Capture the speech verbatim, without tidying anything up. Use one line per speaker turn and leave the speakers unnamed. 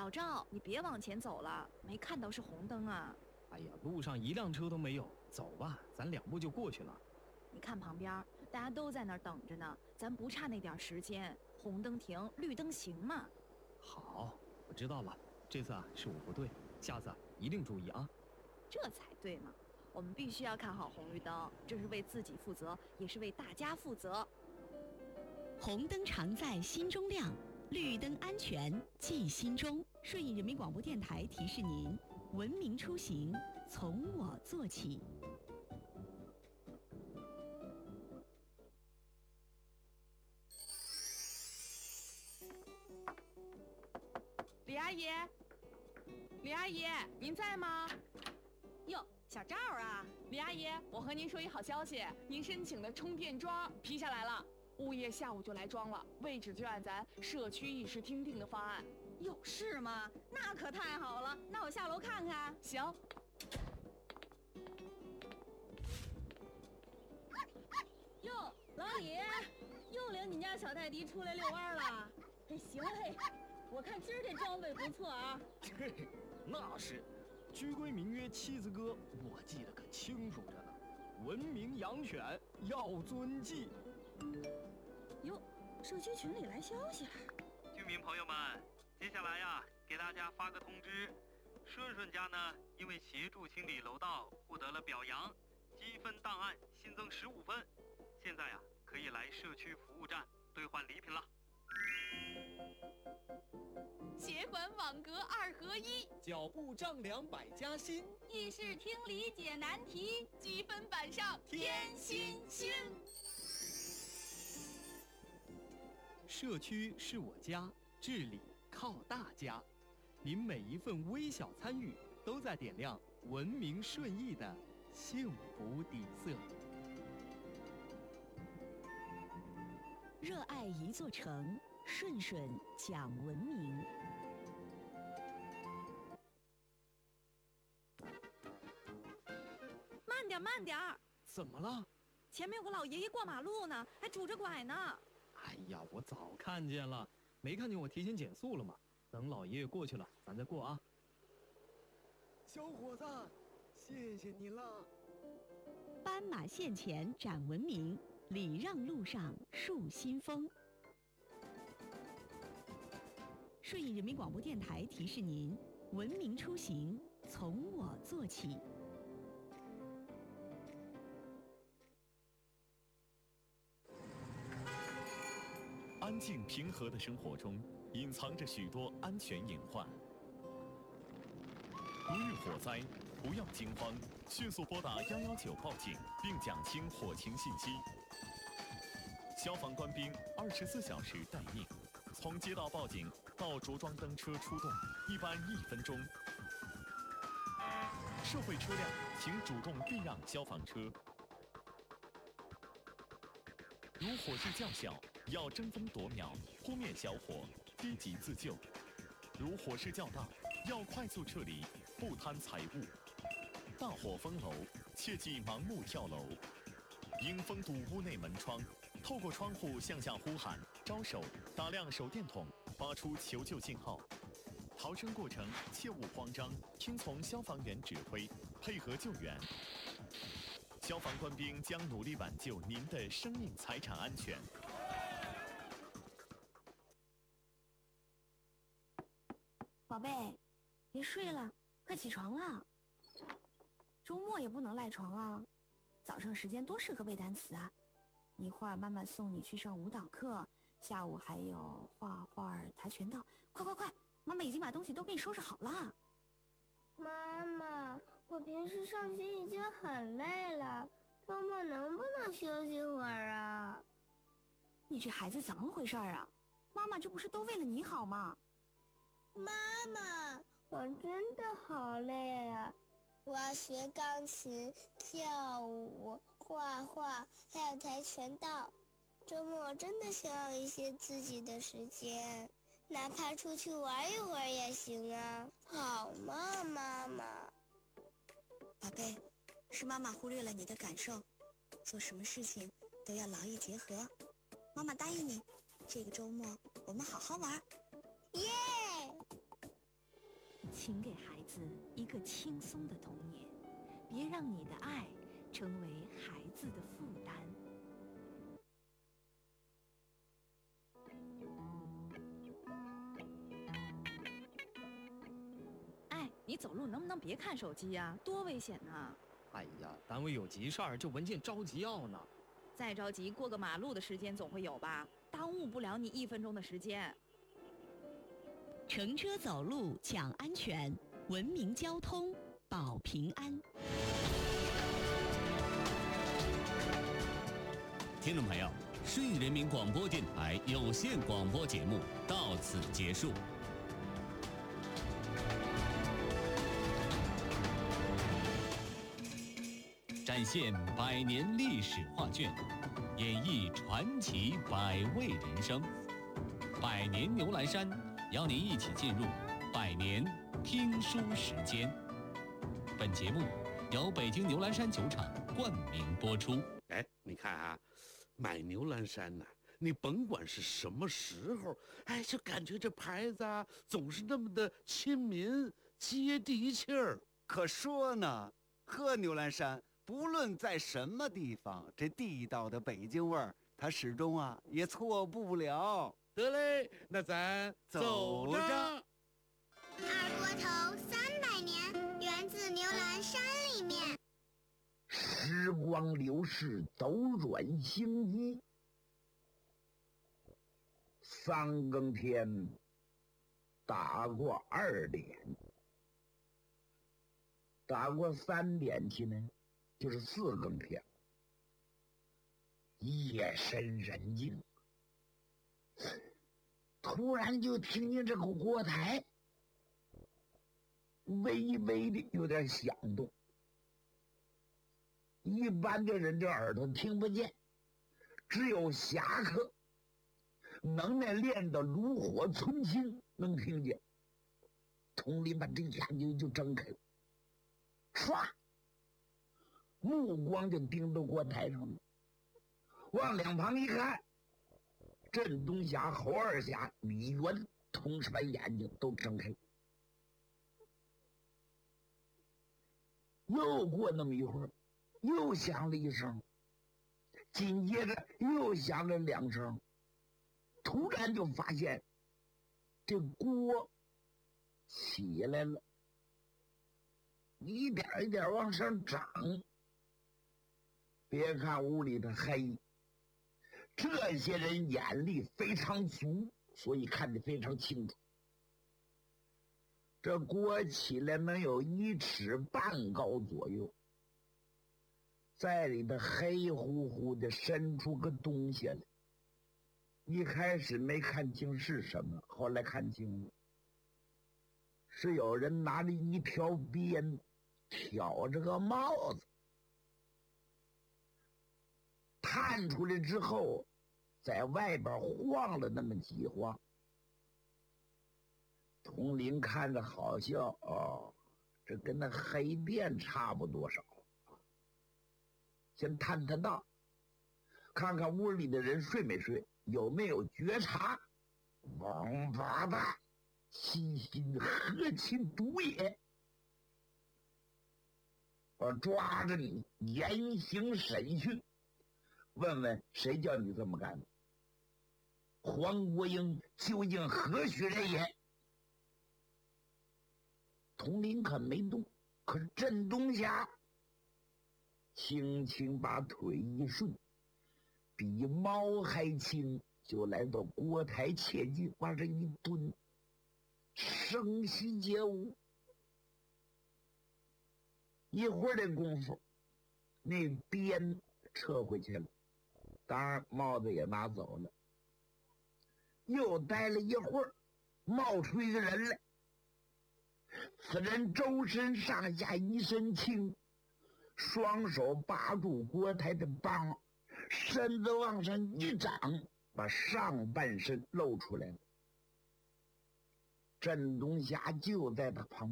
老赵，你别往前走了，没看到是红灯啊。
哎呀，路上一辆车都没有，走吧，咱两步就过去了。
你看旁边，大家都在那儿等着呢，咱不差那点时间，红灯停，绿灯行嘛。
好，我知道了，这次啊是我不对，下次啊一定注意啊。
这才对嘛，我们必须要看好红绿灯，这是为自己负责，也是为大家负责。
红灯常在心中亮，绿灯安全记心中。顺义人民广播电台提示您：文明出行从我做起。
李阿姨，李阿姨，您在吗？
哟，小赵啊，
李阿姨，我和您说一好消息，您申请的充电桩批下来了，物业下午就来装了，位置就按咱社区议事厅定的方案。
有事吗？那可太好了，那我下楼看看。
行。
哟，老李，又领你家小泰迪出来遛弯了。哎，行嘿，我看今儿这装备不错啊。
嘿，那是，居规名约七字歌，我记得可清楚着呢。文明养犬要遵纪。
哟，社区群里来消息了。
居民朋友们，接下来呀，给大家发个通知，顺顺家呢，因为协助清理楼道获得了表扬，积分档案新增十五分，现在呀，可以来社区服务站兑换礼品了。
协管网格二合一，
脚步丈量百家新，
议事厅理解难题，
积分板上添新星。
社区是我家，治理靠大家。您每一份微小参与，都在点亮文明顺义的幸福底色。
热爱一座城，顺顺讲文明。
慢点，慢点！
怎么了？
前面有个老爷爷过马路呢，还拄着拐呢。
哎呀，我早看见了，没看见我提前减速了吗？等老爷爷过去了，咱再过啊。
小伙子，谢谢你了。
斑马线前展文明，礼让路上树新风。顺义人民广播电台提示您：文明出行从我做起。
安静平和的生活中，隐藏着许多安全隐患。如遇火灾，不要惊慌，迅速拨打一一九报警，并讲清火情信息。消防官兵二十四小时待命，从接到报警到着装登车出动，一般一分钟。社会车辆请主动避让消防车。如火势较小，要争分夺秒扑灭小火，低级自救；如火势较大，要快速撤离，不贪财物。大火封楼，切忌盲目跳楼。应封堵屋内门窗，透过窗户向下呼喊、招手，打亮手电筒，发出求救信号。逃生过程切勿慌张，听从消防员指挥，配合救援。消防官兵将努力挽救您的生命财产安全。
宝贝，别睡了，快起床了。周末也不能赖床啊，早上时间多适合背单词啊。一会儿妈妈送你去上舞蹈课，下午还有画画、跆拳道。快快快，妈妈已经把东西都给你收拾好了。
妈妈，我平时上学已经很累了，周末能不能休息会儿啊？
你这孩子怎么回事啊？妈妈这不是都为了你好吗？
妈妈，我真的好累啊！我要学钢琴、跳舞、画画，还有跆拳道。周末真的想要一些自己的时间，哪怕出去玩一会儿也行啊。好吗，妈妈？
宝贝，是妈妈忽略了你的感受，做什么事情都要劳逸结合。妈妈答应你，这个周末我们好好玩。
耶！
请给孩子一个轻松的童年，别让你的爱成为孩子的负担。
哎，你走路能不能别看手机呀？多危险呐！
哎呀，单位有急事儿，这文件着急要呢。
再着急，过个马路的时间总会有吧？耽误不了你一分钟的时间。
乘车走路讲安全，文明交通保平安。
听众朋友，顺义人民广播电台有线广播节目到此结束。展现百年历史画卷，演绎传奇百味人生。百年牛栏山邀您一起进入百年听书时间。本节目由北京牛栏山酒厂冠名播出。
哎，你看啊，买牛栏山呐、啊，你甭管是什么时候，哎，就感觉这牌子啊，总是那么的亲民、接地气儿。
可说呢，喝牛栏山，不论在什么地方，这地道的北京味儿，它始终啊也错不了。
得嘞，那咱走着。
二锅头三百年，源自牛栏山里面。
时光流逝，斗转星移。三更天，打过二点，打过三点去呢，就是四更天。夜深人静，突然就听见这个锅台微微的有点响动。一般的人这耳朵听不见，只有侠客能耐练到炉火纯青能听见。佟林把这眼睛就睁开了，唰，目光就盯到锅台上了。往两旁一看，镇东侠、侯二侠、李元同时把眼睛都睁开。又过那么一会儿，又响了一声，紧接着又响了两声，突然就发现这锅起来了，一点一点往上涨。别看屋里的黑，这些人眼力非常足，所以看得非常清楚。这锅起来能有一尺半高左右，在里头黑乎乎的伸出个东西来。一开始没看清是什么，后来看清了，是有人拿着一条鞭挑着个帽子，探出来之后在外边晃了那么几晃。佟林看着好笑，哦，这跟那黑店差不多少。先探探道，看看屋里的人睡没睡，有没有觉察。王八蛋，细心何其毒也！我抓着你严刑审讯，问问谁叫你这么干的？黄国英究竟何许人也？佟林可没动，可是镇东侠轻轻把腿一顺，比猫还轻，就来到锅台切近，往这一蹲，声息皆无。一会儿的功夫，那鞭撤回去了，当然帽子也拿走了。又待了一会儿，冒出一个人来。此人周身上下一身轻，双手把住锅台的帮，身子往上一长，把上半身露出来了。镇东侠就在他旁边。